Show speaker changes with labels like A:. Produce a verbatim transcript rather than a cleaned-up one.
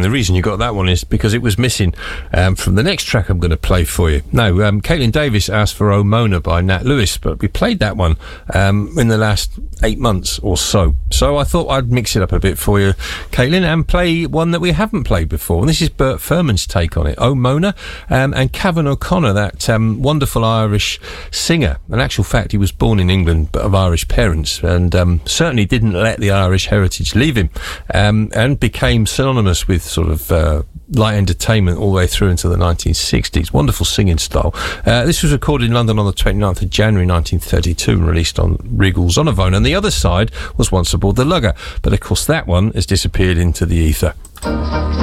A: And the reason you got that one is because it was missing um, from the next track I'm going to play for you. No, um, Caitlin Davis asked for Oh Mona by Nat Lewis, but we played that one um, in the last eight months or so. So I thought I'd mix it up a bit for you, Caitlin, and play one that we haven't played before. And this is Bert Furman's take on it, Oh Mona, um, and Cavan O'Connor, that um, wonderful Irish singer. In actual fact, he was born in England, but of Irish parents, and um, certainly didn't let the Irish heritage leave him, um, and became synonymous with sort of uh, light entertainment all the way through into the nineteen sixties. Wonderful singing style. Uh, this was recorded in London on the twenty-ninth of January nineteen thirty-two and released on Regal Zonavone. And the other side was Once Aboard the Lugger, but of course that one has disappeared into the ether.